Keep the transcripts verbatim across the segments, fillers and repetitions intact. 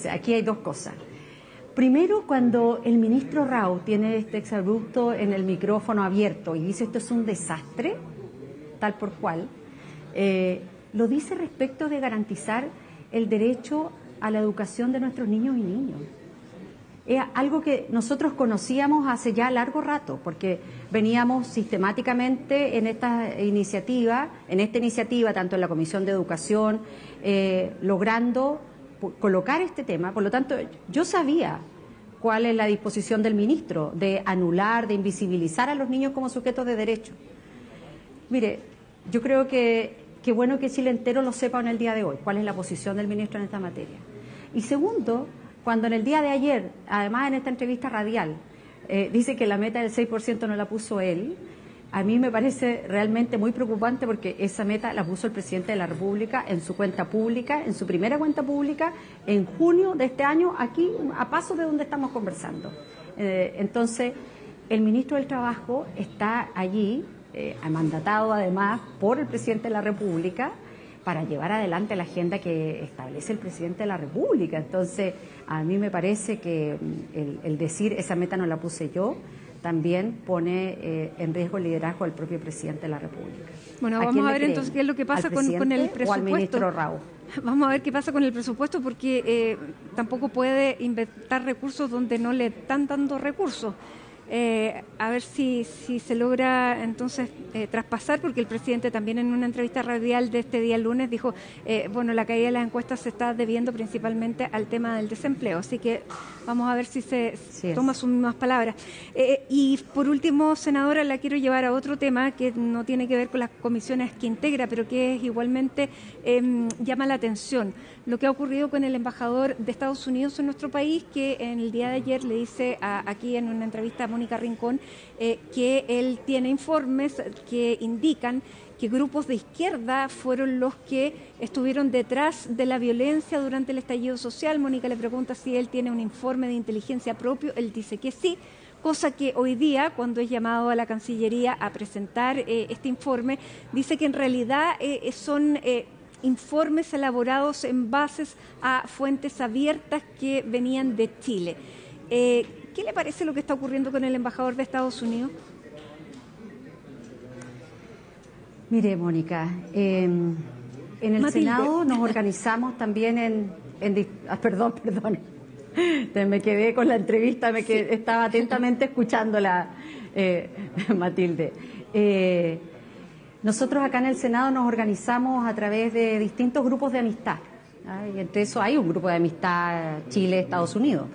fíjese, aquí hay dos cosas. Primero, cuando el ministro Rao tiene este exabrupto en el micrófono abierto y dice esto es un desastre, tal por cual, eh, lo dice respecto de garantizar el derecho a la educación de nuestros niños y niñas. Es algo que nosotros conocíamos hace ya largo rato, porque veníamos sistemáticamente en esta iniciativa, en esta iniciativa, tanto en la Comisión de Educación, eh, logrando colocar este tema. Por lo tanto, yo sabía cuál es la disposición del ministro de anular, de invisibilizar a los niños como sujetos de derecho. Mire, yo creo que qué bueno que Chile entero lo sepa en el día de hoy, cuál es la posición del ministro en esta materia. Y segundo, cuando en el día de ayer, además en esta entrevista radial, eh, dice que la meta del seis por ciento no la puso él, a mí me parece realmente muy preocupante porque esa meta la puso el presidente de la República en su cuenta pública, en su primera cuenta pública, en junio de este año, aquí a paso de donde estamos conversando. Eh, entonces, el ministro del Trabajo está allí, eh, mandatado además por el presidente de la República, para llevar adelante la agenda que establece el presidente de la República. Entonces, a mí me parece que el, el decir esa meta no la puse yo, también pone eh, en riesgo el liderazgo del propio presidente de la República. Bueno, vamos a ver entonces qué es lo que pasa con, con el presupuesto. O al ministro Rao. Vamos a ver qué pasa con el presupuesto, porque eh, tampoco puede inventar recursos donde no le están dando recursos. Eh, a ver si, si se logra entonces eh, traspasar, porque el presidente también en una entrevista radial de este día lunes dijo, eh, bueno, la caída de las encuestas se está debiendo principalmente al tema del desempleo, así que vamos a ver si se sí toma sus mismas palabras. Eh, y por último, senadora, la quiero llevar a otro tema que no tiene que ver con las comisiones que integra, pero que es igualmente eh, llama la atención. Lo que ha ocurrido con el embajador de Estados Unidos en nuestro país, que en el día de ayer le dice a, aquí en una entrevista a Mónica Rincón eh, que él tiene informes que indican que grupos de izquierda fueron los que estuvieron detrás de la violencia durante el estallido social. Mónica le pregunta si él tiene un informe de inteligencia propio, él dice que sí, cosa que hoy día, cuando es llamado a la Cancillería a presentar eh, este informe, dice que en realidad eh, son eh, informes elaborados en bases a fuentes abiertas que venían de Chile. Eh, ¿Qué le parece lo que está ocurriendo con el embajador de Estados Unidos? Mire, Mónica, eh, en el Matilde. Senado nos organizamos también en... en ah, perdón, perdón. Me quedé con la entrevista, me quedé, sí. Estaba atentamente escuchándola, eh, Matilde. Eh, nosotros acá en el Senado nos organizamos a través de distintos grupos de amistad. ¿Ah? Y entre eso hay un grupo de amistad Chile-Estados Unidos.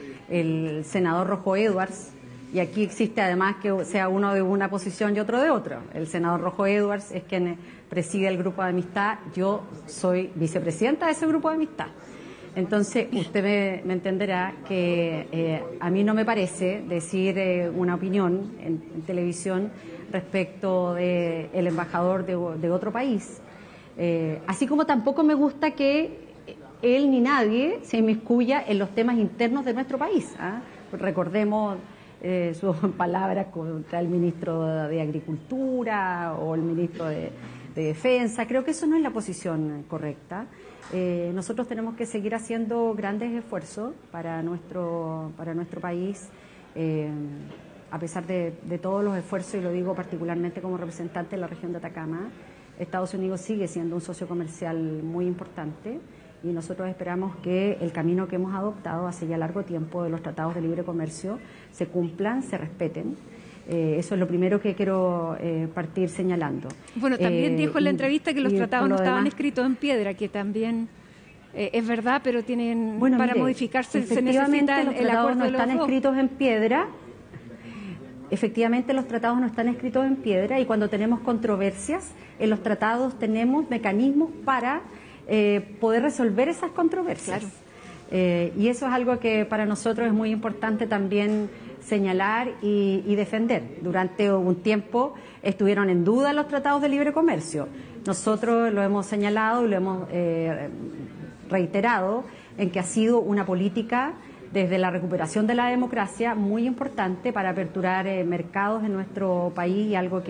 El senador Rojo Edwards, y aquí existe además que sea uno de una posición y otro de otra. El senador Rojo Edwards es quien preside el grupo de amistad, yo soy vicepresidenta de ese grupo de amistad. Entonces, usted me, me entenderá que eh, a mí no me parece decir eh, una opinión en, en televisión respecto del de embajador de, de otro país. Eh, así como tampoco me gusta que él ni nadie se inmiscuya en los temas internos de nuestro país. ¿Ah? Recordemos eh, sus palabras contra el ministro de Agricultura o el ministro de, de Defensa. Creo que eso no es la posición correcta. Eh, nosotros tenemos que seguir haciendo grandes esfuerzos para nuestro, para nuestro país, eh, a pesar de, de todos los esfuerzos, y lo digo particularmente como representante de la región de Atacama. Estados Unidos sigue siendo un socio comercial muy importante. Y nosotros esperamos que el camino que hemos adoptado hace ya largo tiempo de los tratados de libre comercio se cumplan, se respeten. Eh, eso es lo primero que quiero eh, partir señalando. Bueno, también eh, dijo en la y, entrevista que los tratados no estaban demás, escritos en piedra, que también eh, es verdad, pero tienen bueno, para mire, modificarse se necesita los el acuerdo no de los están dos. escritos en piedra. Efectivamente, los tratados no están escritos en piedra, y cuando tenemos controversias en los tratados tenemos mecanismos para Eh, poder resolver esas controversias. Claro. Eh, y eso es algo que para nosotros es muy importante también señalar y, y defender. Durante un tiempo estuvieron en duda los tratados de libre comercio. Nosotros lo hemos señalado y lo hemos eh, reiterado en que ha sido una política desde la recuperación de la democracia muy importante para aperturar eh, mercados en nuestro país, y algo que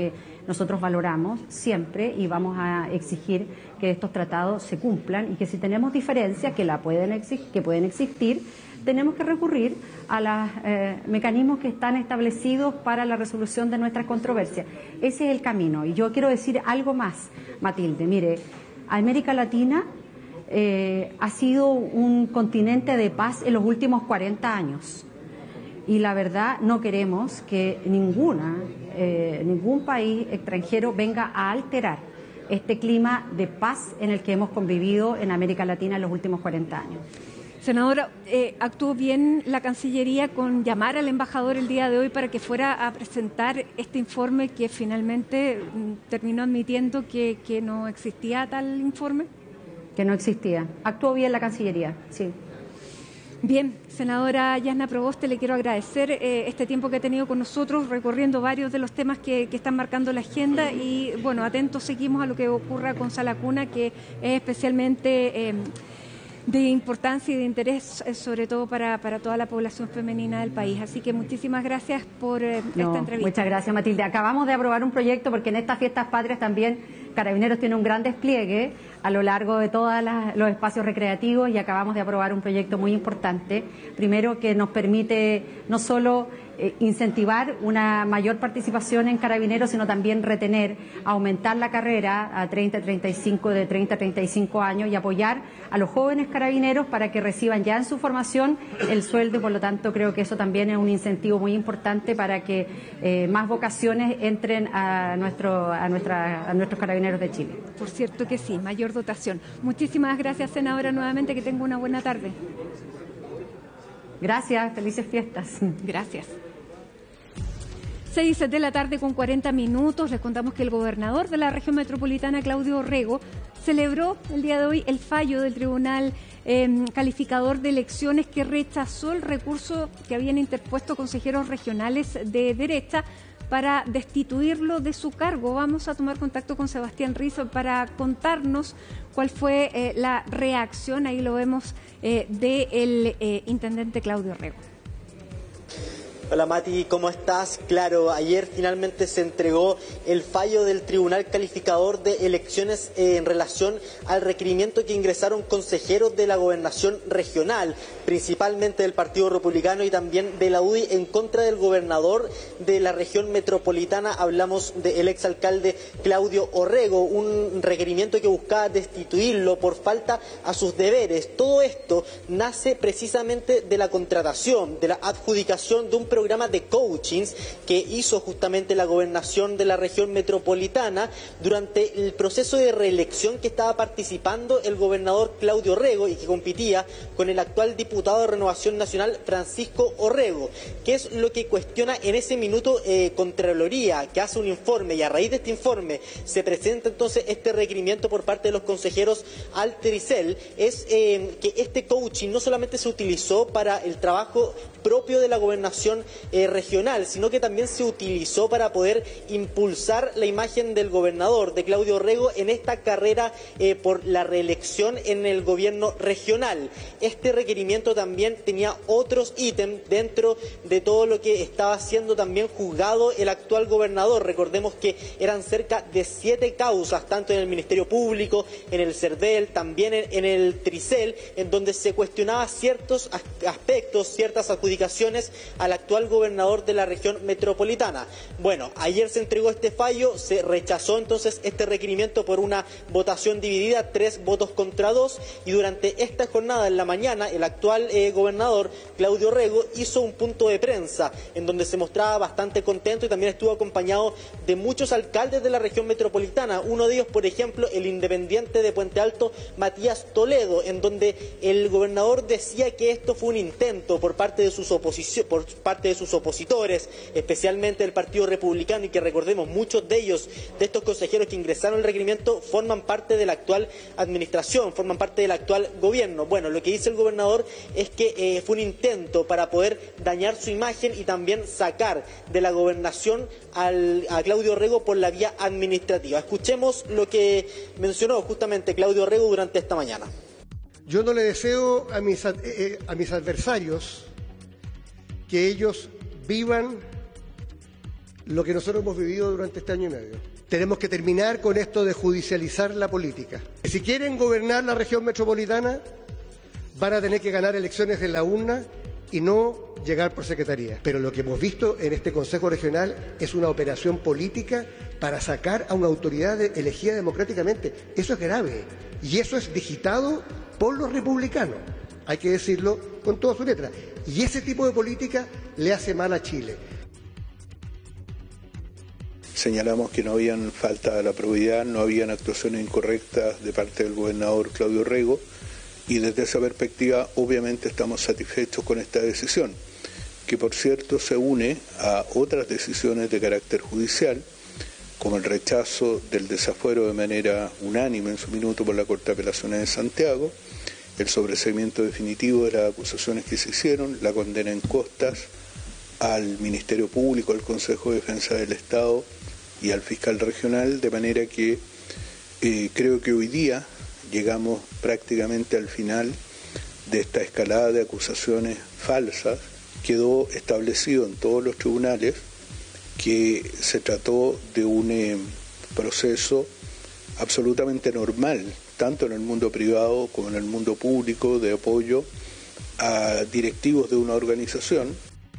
nosotros valoramos siempre y vamos a exigir que estos tratados se cumplan y que si tenemos diferencias que, la pueden, exig- que pueden existir, tenemos que recurrir a los eh, mecanismos que están establecidos para la resolución de nuestras controversias. Ese es el camino. Y yo quiero decir algo más, Matilde. Mire, América Latina eh, ha sido un continente de paz en los últimos cuarenta años. Y la verdad no queremos que ninguna, eh, ningún país extranjero venga a alterar este clima de paz en el que hemos convivido en América Latina en los últimos cuarenta años. Senadora, eh, ¿actuó bien la Cancillería con llamar al embajador el día de hoy para que fuera a presentar este informe que finalmente mm, terminó admitiendo que, que no existía tal informe? Que no existía. Actuó bien la Cancillería, sí. Bien, senadora Yasna Proboste, le quiero agradecer eh, este tiempo que ha tenido con nosotros, recorriendo varios de los temas que, que están marcando la agenda y, bueno, atentos seguimos a lo que ocurra con Sala Cuna, que es especialmente... Eh, de importancia y de interés, sobre todo para, para toda la población femenina del país. Así que muchísimas gracias por eh, no, esta entrevista. Muchas gracias, Matilde. Acabamos de aprobar un proyecto porque en estas fiestas patrias también Carabineros tiene un gran despliegue a lo largo de todos los espacios recreativos y acabamos de aprobar un proyecto muy importante. Primero, que nos permite no solo eh, incentivar una mayor participación en Carabineros, sino también retener, aumentar la carrera a treinta, treinta y cinco, de treinta a treinta y cinco años y apoyar a los jóvenes carabineros para que reciban ya en su formación el sueldo y por lo tanto creo que eso también es un incentivo muy importante para que eh, más vocaciones entren a, nuestro, a, nuestra, a nuestros carabineros de Chile. Por cierto que sí, mayor dotación. Muchísimas gracias, senadora, nuevamente, que tenga una buena tarde. Gracias, felices fiestas. Gracias. seis de la tarde con cuarenta minutos. Les contamos que el gobernador de la región metropolitana, Claudio Orrego, celebró el día de hoy el fallo del Tribunal eh, Calificador de Elecciones que rechazó el recurso que habían interpuesto consejeros regionales de derecha para destituirlo de su cargo. Vamos a tomar contacto con Sebastián Rizo para contarnos cuál fue eh, la reacción, ahí lo vemos, eh, del eh, intendente Claudio Orrego. Hola Mati, ¿cómo estás? Claro, ayer finalmente se entregó el fallo del Tribunal Calificador de Elecciones en relación al requerimiento que ingresaron consejeros de la gobernación regional, principalmente del Partido Republicano y también de la U D I, en contra del gobernador de la región metropolitana. Hablamos del exalcalde Claudio Orrego, un requerimiento que buscaba destituirlo por falta a sus deberes. Todo esto nace precisamente de la contratación, de la adjudicación de un programa de coachings que hizo justamente la gobernación de la región metropolitana durante el proceso de reelección que estaba participando el gobernador Claudio Orrego y que competía con el actual diputado de Renovación Nacional Francisco Orrego. ¿Qué es lo que cuestiona en ese minuto eh, Contraloría, que hace un informe y a raíz de este informe se presenta entonces este requerimiento por parte de los consejeros al Tricel? Es eh, que este coaching no solamente se utilizó para el trabajo propio de la gobernación Eh, regional, sino que también se utilizó para poder impulsar la imagen del gobernador, de Claudio Orrego, en esta carrera eh, por la reelección en el gobierno regional. Este requerimiento también tenía otros ítems dentro de todo lo que estaba siendo también juzgado el actual gobernador. Recordemos que eran cerca de siete causas, tanto en el Ministerio Público, en el CERVEL, también en, en el Tricel, en donde se cuestionaba ciertos aspectos, ciertas adjudicaciones al actual gobernador de la región metropolitana. Bueno, ayer se entregó este fallo, se rechazó entonces este requerimiento por una votación dividida, tres votos contra dos, y durante esta jornada en la mañana el actual eh, gobernador Claudio Orrego hizo un punto de prensa en donde se mostraba bastante contento y también estuvo acompañado de muchos alcaldes de la región metropolitana. Uno de ellos, por ejemplo, el independiente de Puente Alto, Matías Toledo, en donde el gobernador decía que esto fue un intento por parte de sus oposición, por parte de sus opositores, especialmente del Partido Republicano, y que recordemos, muchos de ellos, de estos consejeros que ingresaron el requerimiento, forman parte de la actual administración, forman parte del actual gobierno. Bueno, lo que dice el gobernador es que eh, fue un intento para poder dañar su imagen y también sacar de la gobernación al, a Claudio Orrego por la vía administrativa. Escuchemos lo que mencionó justamente Claudio Orrego durante esta mañana. Yo no le deseo a mis, eh, a mis adversarios que ellos vivan lo que nosotros hemos vivido durante este año y medio. Tenemos que terminar con esto de judicializar la política. Si quieren gobernar la región metropolitana, van a tener que ganar elecciones en la urna y no llegar por secretaría. Pero lo que hemos visto en este Consejo Regional es una operación política para sacar a una autoridad elegida democráticamente. Eso es grave y eso es digitado por los republicanos. Hay que decirlo con toda su letra. Y ese tipo de política le hace mal a Chile. Señalamos que no habían falta a la probidad, no habían actuaciones incorrectas de parte del gobernador Claudio Rego, y desde esa perspectiva obviamente estamos satisfechos con esta decisión, que por cierto se une a otras decisiones de carácter judicial, como el rechazo del desafuero de manera unánime en su minuto por la Corte de Apelaciones de Santiago, el sobreseimiento definitivo de las acusaciones que se hicieron, la condena en costas al Ministerio Público, al Consejo de Defensa del Estado y al fiscal regional, de manera que eh, creo que hoy día llegamos prácticamente al final de esta escalada de acusaciones falsas. Quedó establecido en todos los tribunales que se trató de un eh, proceso absolutamente normal, tanto en el mundo privado como en el mundo público, de apoyo a directivos de una organización.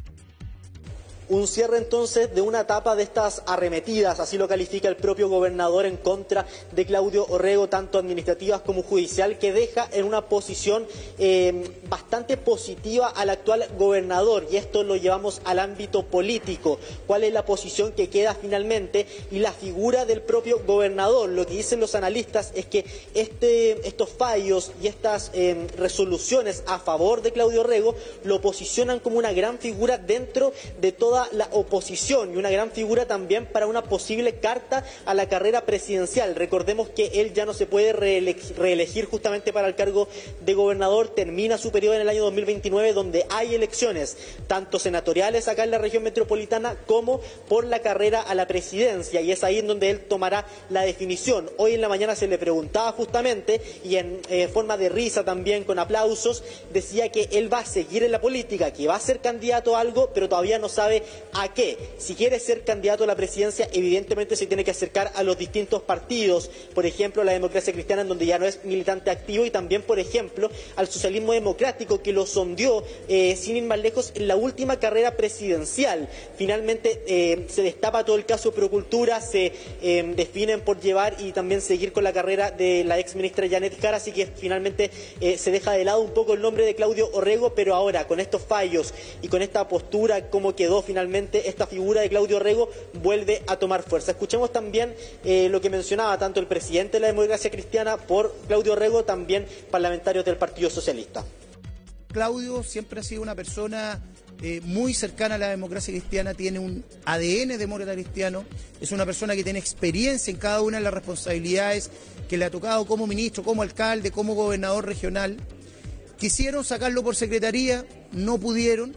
Un cierre entonces de una etapa de estas arremetidas, así lo califica el propio gobernador en contra de Claudio Orrego, tanto administrativas como judicial, que deja en una posición eh, bastante positiva al actual gobernador, y esto lo llevamos al ámbito político. ¿Cuál es la posición que queda finalmente? Y la figura del propio gobernador. Lo que dicen los analistas es que este, estos fallos y estas eh, resoluciones a favor de Claudio Orrego lo posicionan como una gran figura dentro de toda la oposición y una gran figura también para una posible carta a la carrera presidencial. Recordemos que él ya no se puede reelegir, reelegir justamente para el cargo de gobernador, termina su periodo en el año dos mil veintinueve, donde hay elecciones tanto senatoriales acá en la región metropolitana como por la carrera a la presidencia, y es ahí en donde él tomará la definición. Hoy en la mañana se le preguntaba justamente, y en eh, forma de risa también, con aplausos, decía que él va a seguir en la política, que va a ser candidato a algo, pero todavía no sabe ¿a qué? Si quiere ser candidato a la presidencia, evidentemente se tiene que acercar a los distintos partidos, por ejemplo, la Democracia Cristiana, en donde ya no es militante activo, y también, por ejemplo, al Socialismo Democrático, que lo sondeó, eh, sin ir más lejos, en la última carrera presidencial. Finalmente eh, se destapa todo el caso Procultura, se eh, definen por llevar y también seguir con la carrera de la ex ministra Janet Jara, así que finalmente eh, se deja de lado un poco el nombre de Claudio Orrego, pero ahora, con estos fallos y con esta postura, cómo quedó finalmente Finalmente, esta figura de Claudio Orrego vuelve a tomar fuerza. Escuchemos también eh, lo que mencionaba tanto el presidente de la Democracia Cristiana por Claudio Orrego, también parlamentarios del Partido Socialista. Claudio siempre ha sido una persona eh, muy cercana a la democracia cristiana, tiene un A D N demócrata cristiano, es una persona que tiene experiencia en cada una de las responsabilidades que le ha tocado como ministro, como alcalde, como gobernador regional. Quisieron sacarlo por secretaría, no pudieron.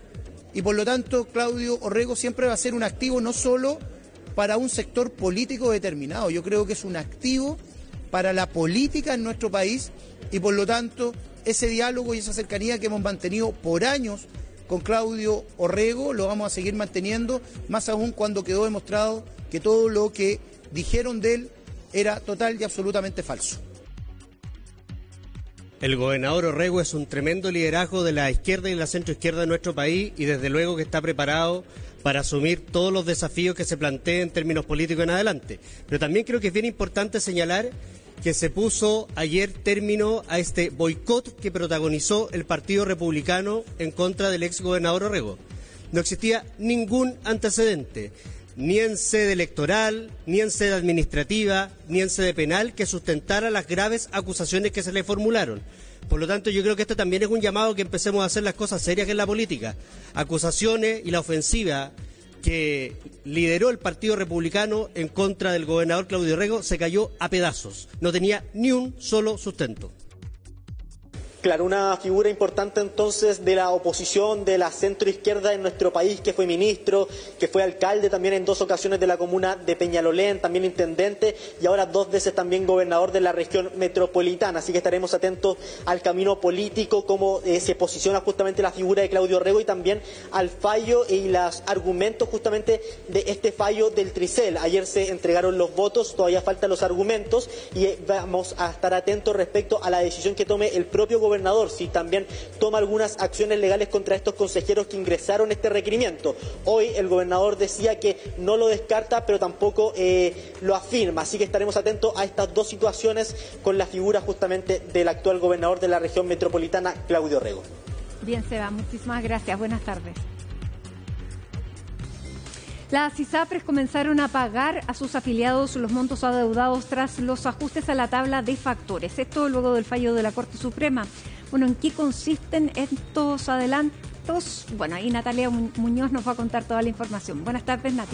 Y por lo tanto, Claudio Orrego siempre va a ser un activo no solo para un sector político determinado, yo creo que es un activo para la política en nuestro país, y por lo tanto, ese diálogo y esa cercanía que hemos mantenido por años con Claudio Orrego lo vamos a seguir manteniendo, más aún cuando quedó demostrado que todo lo que dijeron de él era total y absolutamente falso. El gobernador Orrego es un tremendo liderazgo de la izquierda y la centroizquierda de nuestro país, y desde luego que está preparado para asumir todos los desafíos que se planteen en términos políticos en adelante. Pero también creo que es bien importante señalar que se puso ayer término a este boicot que protagonizó el Partido Republicano en contra del ex gobernador Orrego. No existía ningún antecedente, ni en sede electoral, ni en sede administrativa, ni en sede penal, que sustentara las graves acusaciones que se le formularon. Por lo tanto, yo creo que esto también es un llamado a que empecemos a hacer las cosas serias en la política. Acusaciones y la ofensiva que lideró el Partido Republicano en contra del gobernador Claudio Orrego se cayó a pedazos. No tenía ni un solo sustento. Claro, una figura importante entonces de la oposición, de la centroizquierda en nuestro país, que fue ministro, que fue alcalde también en dos ocasiones de la comuna de Peñalolén, también intendente y ahora dos veces también gobernador de la región metropolitana. Así que estaremos atentos al camino político, cómo eh, se posiciona justamente la figura de Claudio Rego y también al fallo y los argumentos justamente de este fallo del Tricel. Ayer se entregaron los votos, todavía faltan los argumentos y eh, vamos a estar atentos respecto a la decisión que tome el propio gobernador. gobernador si también toma algunas acciones legales contra estos consejeros que ingresaron este requerimiento. Hoy el gobernador decía que no lo descarta, pero tampoco eh, lo afirma. Así que estaremos atentos a estas dos situaciones con la figura justamente del actual gobernador de la región metropolitana, Claudio Rego. Bien, Seba, muchísimas gracias. Buenas tardes. Las ISAPRES comenzaron a pagar a sus afiliados los montos adeudados tras los ajustes a la tabla de factores. Esto luego del fallo de la Corte Suprema. Bueno, ¿en qué consisten estos adelantos? Bueno, ahí Natalia Muñoz nos va a contar toda la información. Buenas tardes, Nati.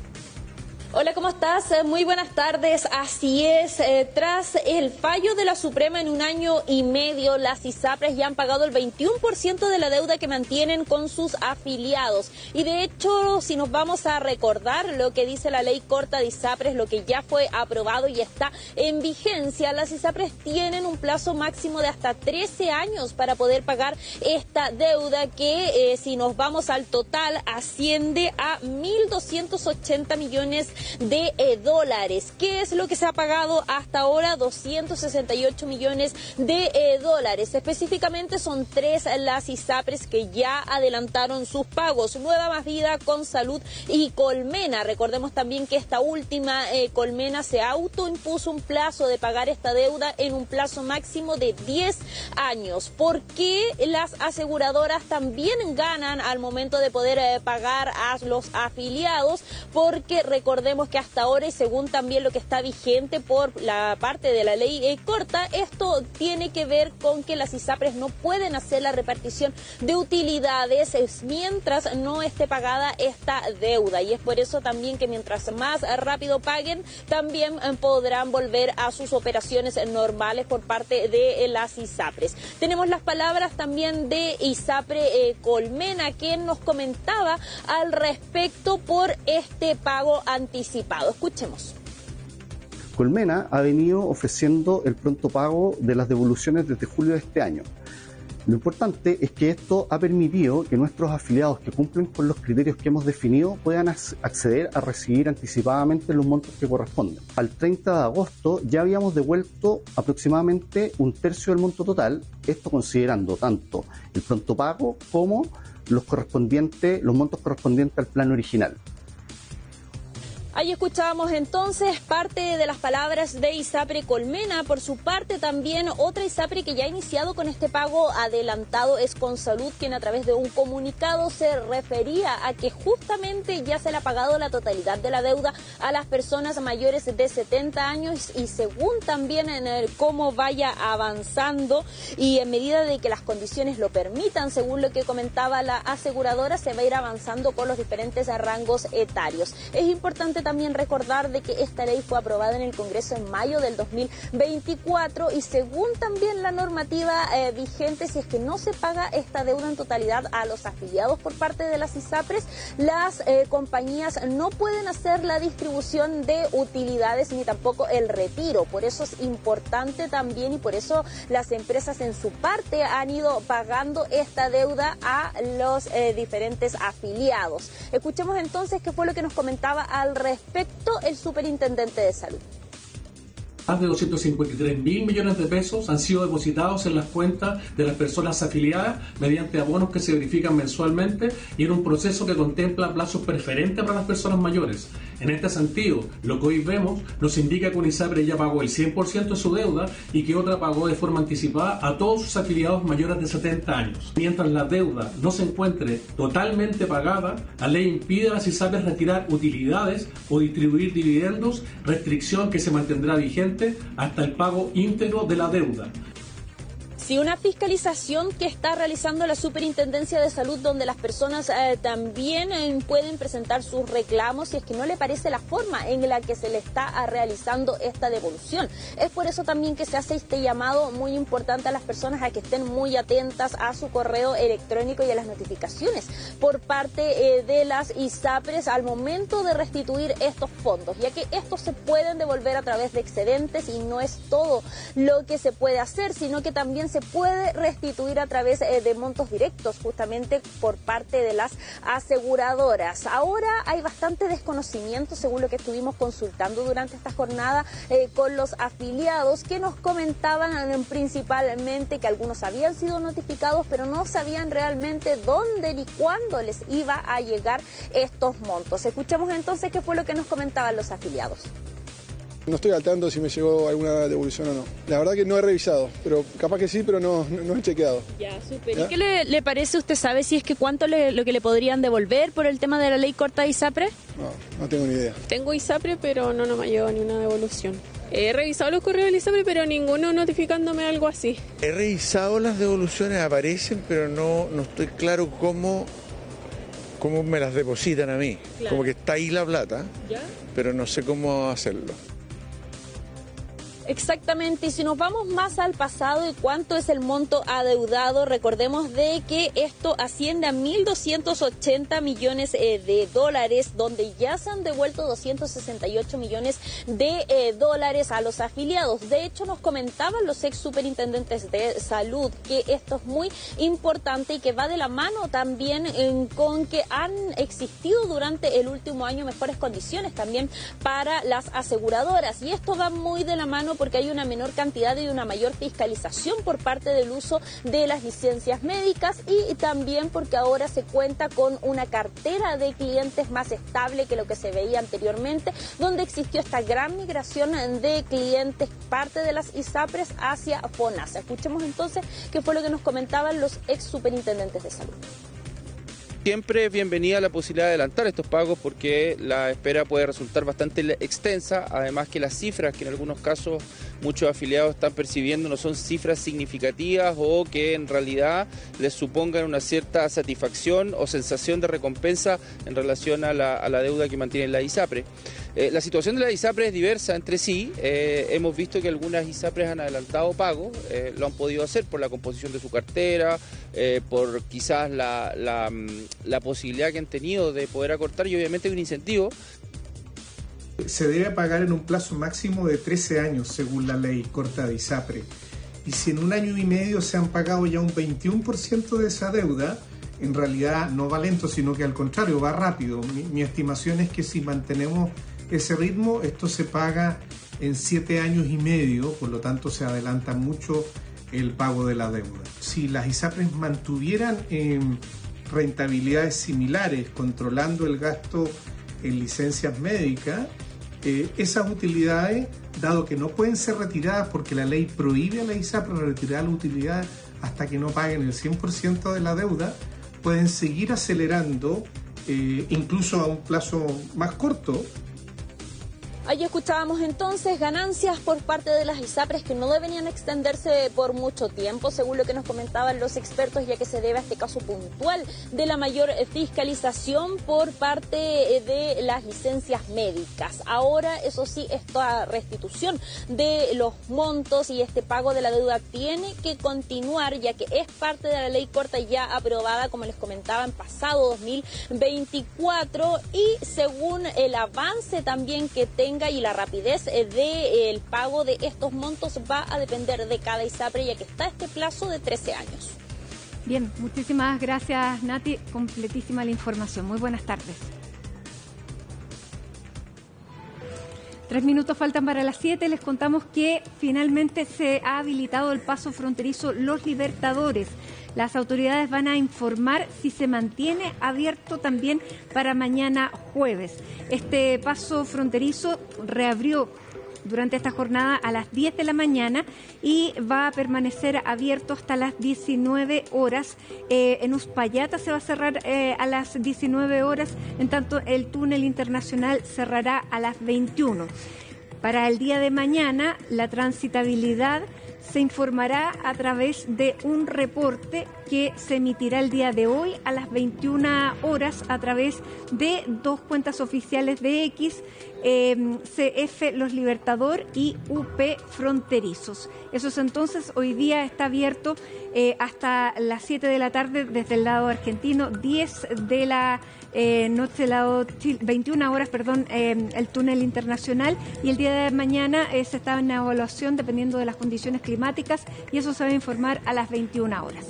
Hola, ¿cómo estás? Muy buenas tardes. Así es, eh, tras el fallo de la Suprema en un año y medio, las ISAPRES ya han pagado el veintiuno por ciento de la deuda que mantienen con sus afiliados. Y de hecho, si nos vamos a recordar lo que dice la ley corta de ISAPRES, lo que ya fue aprobado y está en vigencia, las ISAPRES tienen un plazo máximo de hasta trece años para poder pagar esta deuda que, eh, si nos vamos al total, asciende a mil doscientos ochenta millones de eh, dólares. ¿Qué es lo que se ha pagado hasta ahora? doscientos sesenta y ocho millones de eh, dólares. Específicamente son tres las ISAPRES que ya adelantaron sus pagos: Nueva Más Vida, Consalud y Colmena. Recordemos también que esta última, eh, Colmena, se autoimpuso un plazo de pagar esta deuda en un plazo máximo de diez años. ¿Por qué las aseguradoras también ganan al momento de poder eh, pagar a los afiliados? Porque recordemos que hasta ahora, y según también lo que está vigente por la parte de la ley eh, corta, esto tiene que ver con que las ISAPRES no pueden hacer la repartición de utilidades mientras no esté pagada esta deuda, y es por eso también que mientras más rápido paguen, también eh, podrán volver a sus operaciones normales por parte de eh, las ISAPRES. Tenemos las palabras también de ISAPRE eh, Colmena, quien nos comentaba al respecto por este pago anticipado. Escuchemos. Colmena ha venido ofreciendo el pronto pago de las devoluciones desde julio de este año. Lo importante es que esto ha permitido que nuestros afiliados que cumplen con los criterios que hemos definido puedan acceder a recibir anticipadamente los montos que corresponden. Al treinta de agosto ya habíamos devuelto aproximadamente un tercio del monto total, esto considerando tanto el pronto pago como los correspondientes, los montos correspondientes al plan original. Ahí escuchábamos entonces parte de las palabras de ISAPRE Colmena. Por su parte también otra ISAPRE que ya ha iniciado con este pago adelantado es Consalud, quien a través de un comunicado se refería a que justamente ya se le ha pagado la totalidad de la deuda a las personas mayores de setenta años, y según también en el cómo vaya avanzando y en medida de que las condiciones lo permitan, según lo que comentaba la aseguradora, se va a ir avanzando con los diferentes rangos etarios. Es importante también recordar de que esta ley fue aprobada en el Congreso en mayo del dos mil veinticuatro, y según también la normativa eh, vigente, si es que no se paga esta deuda en totalidad a los afiliados por parte de las ISAPRES, las eh, compañías no pueden hacer la distribución de utilidades ni tampoco el retiro. Por eso es importante también, y por eso las empresas en su parte han ido pagando esta deuda a los eh, diferentes afiliados. Escuchemos entonces qué fue lo que nos comentaba al respecto respecto el superintendente de salud. Más de doscientos cincuenta y tres mil millones de pesos han sido depositados en las cuentas de las personas afiliadas mediante abonos que se verifican mensualmente y en un proceso que contempla plazos preferentes para las personas mayores. En este sentido, lo que hoy vemos nos indica que una ISAPRE ya pagó el cien por ciento de su deuda y que otra pagó de forma anticipada a todos sus afiliados mayores de setenta años. Mientras la deuda no se encuentre totalmente pagada, la ley impide a las ISAPRES retirar utilidades o distribuir dividendos, restricción que se mantendrá vigente hasta el pago íntegro de la deuda. Sí, una fiscalización que está realizando la Superintendencia de Salud, donde las personas eh, también eh, pueden presentar sus reclamos si es que no le parece la forma en la que se le está realizando esta devolución. Es por eso también que se hace este llamado muy importante a las personas a que estén muy atentas a su correo electrónico y a las notificaciones por parte eh, de las ISAPRES al momento de restituir estos fondos, ya que estos se pueden devolver a través de excedentes y no es todo lo que se puede hacer, sino que también se puede restituir a través eh, de montos directos, justamente por parte de las aseguradoras. Ahora hay bastante desconocimiento, según lo que estuvimos consultando durante esta jornada eh, con los afiliados, que nos comentaban eh, principalmente que algunos habían sido notificados, pero no sabían realmente dónde ni cuándo les iba a llegar estos montos. Escuchemos entonces qué fue lo que nos comentaban los afiliados. No estoy al tanto si me llegó alguna devolución o no. La verdad que no he revisado, pero capaz que sí, pero no, no, no he chequeado. Ya, súper. ¿Y qué le, le parece? ¿Usted sabe si es que cuánto le, lo que le podrían devolver por el tema de la ley corta de ISAPRE? No, no tengo ni idea. Tengo ISAPRE, pero no, no me ha llegado ni una devolución. He revisado los correos del ISAPRE, pero ninguno notificándome algo así. He revisado las devoluciones, aparecen, pero no, no estoy claro cómo, cómo me las depositan a mí. Claro. Como que está ahí la plata, ¿ya? Pero no sé cómo hacerlo. Exactamente, y si nos vamos más al pasado y cuánto es el monto adeudado, recordemos de que esto asciende a mil doscientos ochenta millones eh, de dólares, donde ya se han devuelto doscientos sesenta y ocho millones de eh, dólares a los afiliados. De hecho, nos comentaban los ex superintendentes de salud que esto es muy importante y que va de la mano también en, con que han existido durante el último año mejores condiciones también para las aseguradoras, y esto va muy de la mano porque hay una menor cantidad y una mayor fiscalización por parte del uso de las licencias médicas, y también porque ahora se cuenta con una cartera de clientes más estable que lo que se veía anteriormente, donde existió esta gran migración de clientes, parte de las ISAPRES hacia FONASA. Escuchemos entonces qué fue lo que nos comentaban los ex superintendentes de salud. Siempre es bienvenida la posibilidad de adelantar estos pagos porque la espera puede resultar bastante extensa, además que las cifras que en algunos casos muchos afiliados están percibiendo no son cifras significativas o que en realidad les supongan una cierta satisfacción o sensación de recompensa en relación a la, a la deuda que mantiene la ISAPRE. Eh, la situación de la ISAPRE es diversa entre sí. Eh, hemos visto que algunas ISAPRES han adelantado pagos, eh, lo han podido hacer por la composición de su cartera, eh, por quizás la, la, la posibilidad que han tenido de poder acortar, y obviamente hay un incentivo. Se debe pagar en un plazo máximo de trece años según la ley corta de ISAPRE, y si en un año y medio se han pagado ya un veintiuno por ciento de esa deuda, en realidad no va lento, sino que al contrario va rápido. Mi, mi estimación es que si mantenemos ese ritmo, esto se paga en siete años y medio, por lo tanto se adelanta mucho el pago de la deuda. Si las ISAPRES mantuvieran eh, rentabilidades similares, controlando el gasto en licencias médicas, eh, esas utilidades, dado que no pueden ser retiradas porque la ley prohíbe a la ISAPRE retirar la utilidad hasta que no paguen el cien por ciento de la deuda, pueden seguir acelerando, eh, incluso a un plazo más corto. Ahí escuchábamos entonces ganancias por parte de las ISAPRES que no deberían extenderse por mucho tiempo, según lo que nos comentaban los expertos, ya que se debe a este caso puntual de la mayor fiscalización por parte de las licencias médicas. Ahora, eso sí, esta restitución de los montos y este pago de la deuda tiene que continuar, ya que es parte de la ley corta ya aprobada, como les comentaba, en pasado dos mil veinticuatro, y según el avance también que tenga y la rapidez del pago de estos montos va a depender de cada ISAPRE, ya que está este plazo de trece años. Bien, muchísimas gracias, Nati. Completísima la información. Muy buenas tardes. Tres minutos faltan para las siete. Les contamos que finalmente se ha habilitado el paso fronterizo Los Libertadores. Las autoridades van a informar si se mantiene abierto también para mañana jueves. Este paso fronterizo reabrió durante esta jornada a las diez de la mañana y va a permanecer abierto hasta las diecinueve horas. Eh, en Uspallata se va a cerrar eh, a las diecinueve horas, en tanto el túnel internacional cerrará a las veintiuna. Para el día de mañana, la transitabilidad se informará a través de un reporte que se emitirá el día de hoy a las veintiuna horas a través de dos cuentas oficiales de X, eh, C F Los Libertador y U P Fronterizos. Eso es entonces, hoy día está abierto eh, hasta las siete de la tarde desde el lado argentino, diez de la eh, noche del lado Chile, veintiuna horas, perdón, eh, el túnel internacional, y el día de mañana eh, se está en evaluación dependiendo de las condiciones climáticas, y eso se va a informar a las veintiuna horas.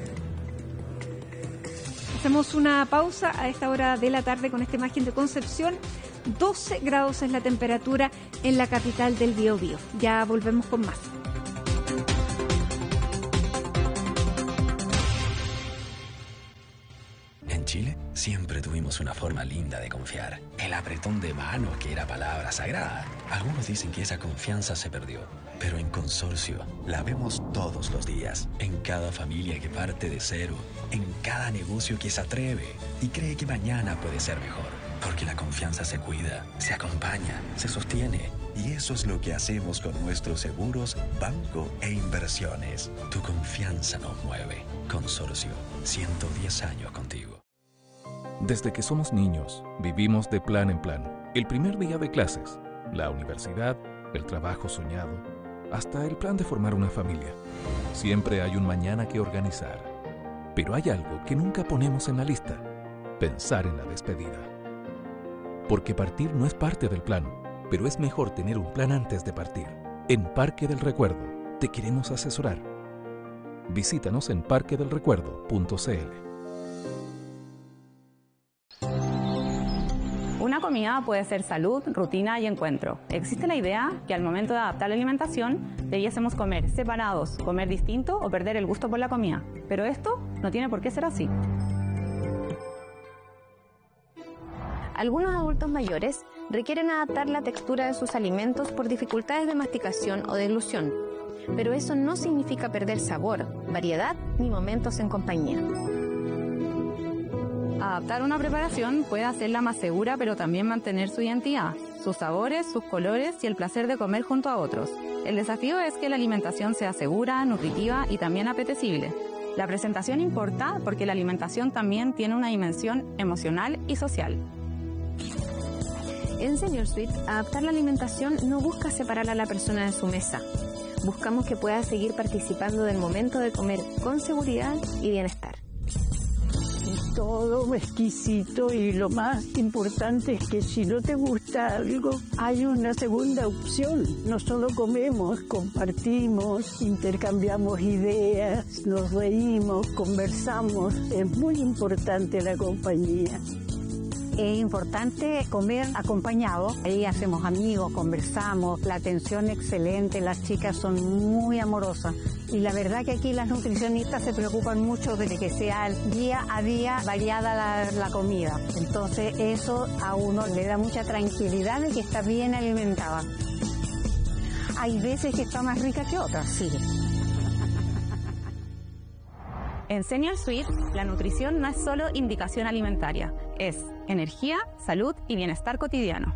Hacemos una pausa a esta hora de la tarde con esta imagen de Concepción. doce grados es la temperatura en la capital del Biobío. Ya volvemos con más. En Chile siempre tuvimos una forma linda de confiar. El apretón de manos, que era palabra sagrada. Algunos dicen que esa confianza se perdió, pero en Consorcio la vemos todos los días. En cada familia que parte de cero, en cada negocio que se atreve y cree que mañana puede ser mejor. Porque la confianza se cuida, se acompaña, se sostiene. Y eso es lo que hacemos con nuestros seguros, banco e inversiones. Tu confianza nos mueve. Consorcio, ciento diez años contigo. Desde que somos niños, vivimos de plan en plan. El primer día de clases, la universidad, el trabajo soñado, hasta el plan de formar una familia. Siempre hay un mañana que organizar. Pero hay algo que nunca ponemos en la lista: pensar en la despedida. Porque partir no es parte del plan, pero es mejor tener un plan antes de partir. En Parque del Recuerdo te queremos asesorar. Visítanos en parque del recuerdo punto c l. Una comida puede ser salud, rutina y encuentro. Existe la idea que al momento de adaptar la alimentación debiésemos comer separados, comer distinto o perder el gusto por la comida. Pero esto no tiene por qué ser así. Algunos adultos mayores requieren adaptar la textura de sus alimentos por dificultades de masticación o deglución, pero eso no significa perder sabor, variedad ni momentos en compañía. Adaptar una preparación puede hacerla más segura, pero también mantener su identidad, sus sabores, sus colores y el placer de comer junto a otros. El desafío es que la alimentación sea segura, nutritiva y también apetecible. La presentación importa porque la alimentación también tiene una dimensión emocional y social. En Senior Suite, adaptar la alimentación no busca separar a la persona de su mesa. Buscamos que pueda seguir participando del momento de comer con seguridad y bienestar. Todo exquisito, y lo más importante es que si no te gusta algo, hay una segunda opción. No solo comemos, compartimos, intercambiamos ideas, nos reímos, conversamos. Es muy importante la compañía. Es importante comer acompañado. Ahí hacemos amigos, conversamos, la atención excelente, las chicas son muy amorosas. Y la verdad que aquí las nutricionistas se preocupan mucho de que sea día a día variada la, la comida. Entonces eso a uno le da mucha tranquilidad de que está bien alimentada. Hay veces que está más rica que otras, sí. En Senior Suite, la nutrición no es solo indicación alimentaria, es energía, salud y bienestar cotidiano.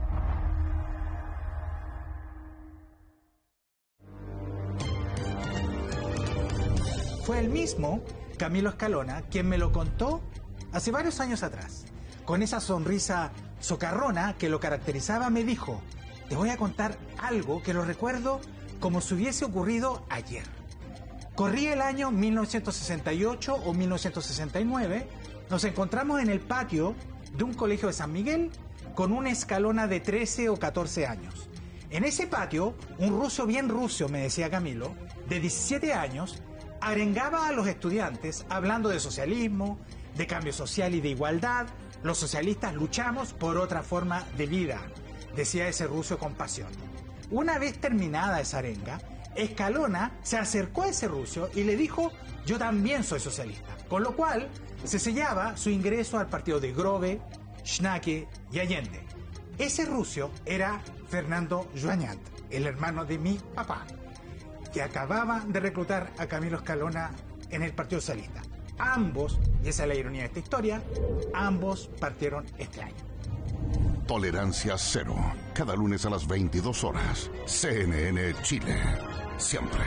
Fue el mismo Camilo Escalona quien me lo contó hace varios años atrás. Con esa sonrisa socarrona que lo caracterizaba, me dijo: te voy a contar algo que lo recuerdo como si hubiese ocurrido ayer. Corría el año mil novecientos sesenta y ocho o mil novecientos sesenta y nueve, nos encontramos en el patio de un colegio de San Miguel con una Escalona de trece o catorce años. En ese patio, un ruso bien ruso, me decía Camilo, de diecisiete años, arengaba a los estudiantes hablando de socialismo, de cambio social y de igualdad. Los socialistas luchamos por otra forma de vida, decía ese ruso con pasión. Una vez terminada esa arenga, Escalona se acercó a ese ruso y le dijo: yo también soy socialista, con lo cual se sellaba su ingreso al partido de Grove, Schnake y Allende. Ese ruso era Fernando Joañat, el hermano de mi papá, que acababa de reclutar a Camilo Escalona en el Partido Socialista. Ambos, y esa es la ironía de esta historia, ambos partieron este año. tolerancia cero. Cada lunes a las veintidós horas. C N N Chile. Siempre.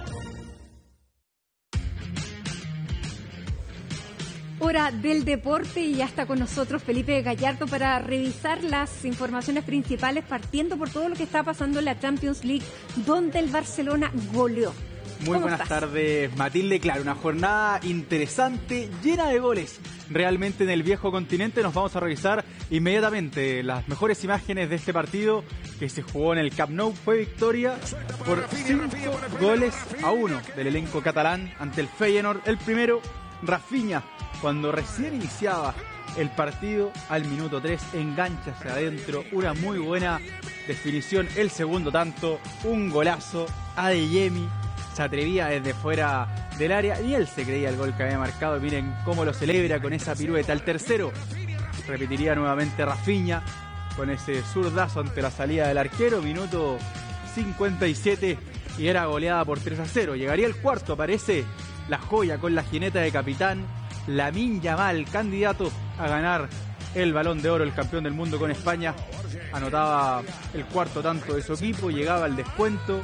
Hora del deporte y ya está con nosotros Felipe Gallardo para revisar las informaciones principales, partiendo por todo lo que está pasando en la Champions League, donde el Barcelona goleó. Muy buenas estás? tardes, Matilde. Claro, una jornada interesante, llena de goles. Realmente en el viejo continente nos vamos a revisar inmediatamente las mejores imágenes de este partido que se jugó en el Camp Nou. Fue victoria por cinco goles a uno del elenco catalán ante el Feyenoord. El primero, Rafinha, cuando recién iniciaba el partido, al minuto tres, engancha hacia adentro, una muy buena definición. El segundo tanto, un golazo. Adeyemi se atrevía desde fuera del área y él se creía el gol que había marcado. Miren cómo lo celebra con esa pirueta. El tercero, repetiría nuevamente Rafinha con ese zurdazo ante la salida del arquero. Minuto cincuenta y siete y era goleada por tres a cero. Llegaría el cuarto, aparece la joya con la jineta de capitán, Lamine Yamal, candidato a ganar el Balón de Oro, el campeón del mundo con España. Anotaba el cuarto tanto de su equipo, llegaba al descuento.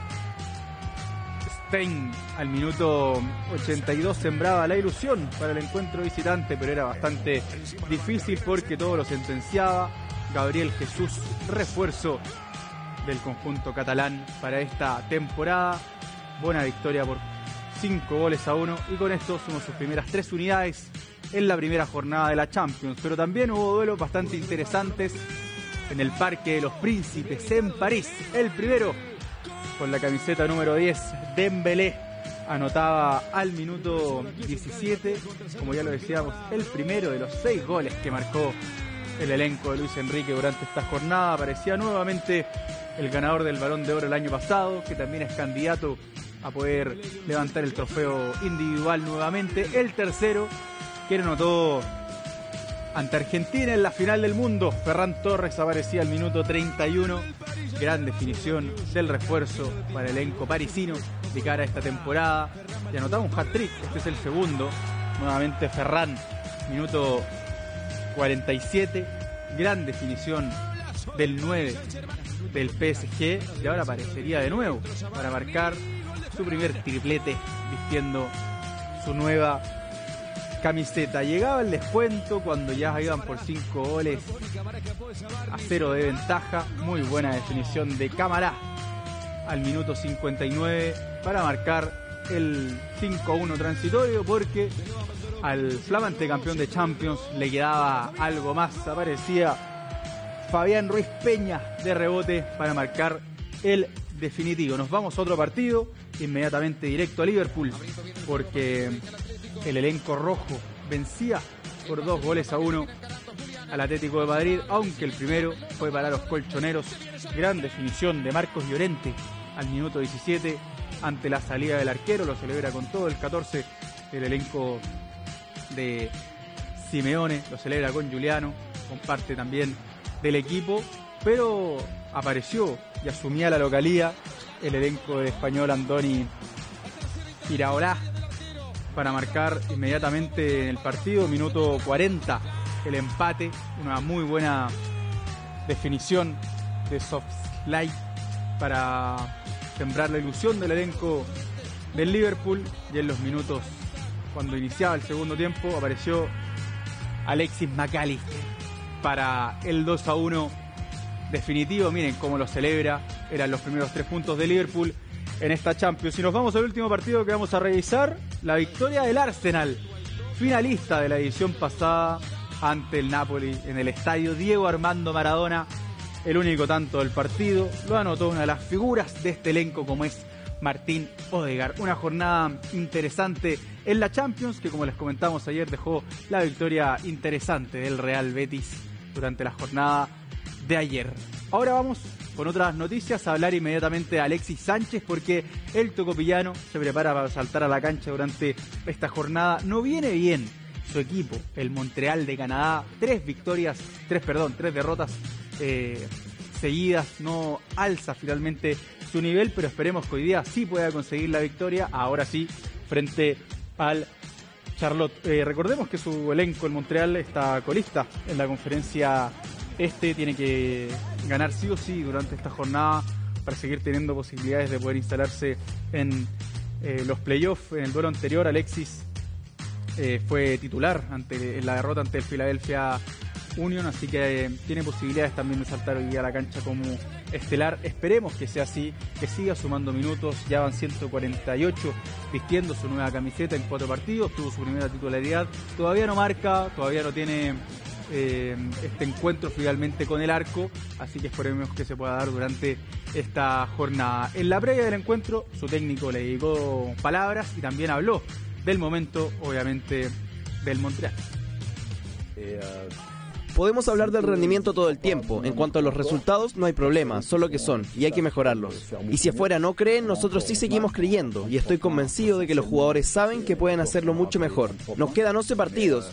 Stein al minuto ochenta y dos sembraba la ilusión para el encuentro visitante, pero era bastante difícil porque todo lo sentenciaba Gabriel Jesús, refuerzo del conjunto catalán para esta temporada. Buena victoria por cinco goles a uno y con esto sumó sus primeras tres unidades en la primera jornada de la Champions. Pero también hubo duelos bastante interesantes en el Parque de los Príncipes en París. El primero, con la camiseta número diez, Dembélé, anotaba al minuto diecisiete, como ya lo decíamos, el primero de los seis goles que marcó el elenco de Luis Enrique durante esta jornada. Aparecía nuevamente el ganador del Balón de Oro el año pasado, que también es candidato a poder levantar el trofeo individual nuevamente. El tercero, que anotó ante Argentina en la final del mundo, Ferran Torres, aparecía al minuto treinta y uno. Gran definición del refuerzo para el elenco parisino de cara a esta temporada. Y anotaba un hat-trick, este es el segundo. Nuevamente Ferran, minuto cuarenta y siete. Gran definición del nueve del P S G. Y ahora aparecería de nuevo para marcar su primer triplete vistiendo su nueva camiseta. Llegaba el descuento cuando ya iban por cinco goles a cero de ventaja. Muy buena definición de Camará al minuto cincuenta y nueve para marcar el cinco a uno transitorio, porque al flamante campeón de Champions le quedaba algo más. Aparecía Fabián Ruiz Peña de rebote para marcar el definitivo. Nos vamos a otro partido, inmediatamente directo a Liverpool, porque el elenco rojo vencía por dos goles a uno al Atlético de Madrid, aunque el primero fue para los colchoneros. Gran definición de Marcos Llorente al minuto diecisiete ante la salida del arquero. Lo celebra con todo el catorce el elenco de Simeone, lo celebra con Juliano, con parte también del equipo, pero apareció y asumía la localía el elenco del español Andoni Iraola para marcar inmediatamente en el partido. Minuto cuarenta, el empate, una muy buena definición de Szoboszlai para sembrar la ilusión del elenco del Liverpool. Y en los minutos, cuando iniciaba el segundo tiempo, apareció Alexis McAllister para el dos a uno definitivo. Miren cómo lo celebra, eran los primeros tres puntos de Liverpool en esta Champions. Y nos vamos al último partido que vamos a revisar, la victoria del Arsenal, finalista de la edición pasada ante el Napoli en el estadio Diego Armando Maradona. El único tanto del partido lo anotó una de las figuras de este elenco, como es Martín Odegaard. Una jornada interesante en la Champions, que como les comentamos ayer dejó la victoria interesante del Real Betis durante la jornada de ayer. Ahora vamos con otras noticias, a hablar inmediatamente de Alexis Sánchez, porque el tocopillano se prepara para saltar a la cancha durante esta jornada. No viene bien su equipo, el Montreal de Canadá, tres victorias, tres, perdón, tres derrotas eh, seguidas, no alza finalmente su nivel, pero esperemos que hoy día sí pueda conseguir la victoria, ahora sí, frente al Charlotte. Eh, recordemos que su elenco, el Montreal, está colista en la conferencia este tiene que ganar sí o sí durante esta jornada para seguir teniendo posibilidades de poder instalarse en eh, los playoffs. En el duelo anterior, Alexis eh, fue titular ante en la derrota ante el Philadelphia Union, así que eh, tiene posibilidades también de saltar hoy día a la cancha como estelar. Esperemos que sea así, que siga sumando minutos. Ya van ciento cuarenta y ocho vistiendo su nueva camiseta en cuatro partidos, tuvo su primera titularidad, todavía no marca, todavía no tiene eh, este encuentro finalmente con el arco, así que esperemos que se pueda dar durante esta jornada. En la previa del encuentro, su técnico le dedicó palabras y también habló del momento, obviamente, del Montreal. Eh, uh... Podemos hablar del rendimiento todo el tiempo. En cuanto a los resultados, no hay problema, son lo que son, y hay que mejorarlos. Y si afuera no creen, nosotros sí seguimos creyendo, y estoy convencido de que los jugadores saben que pueden hacerlo mucho mejor. Nos quedan once partidos,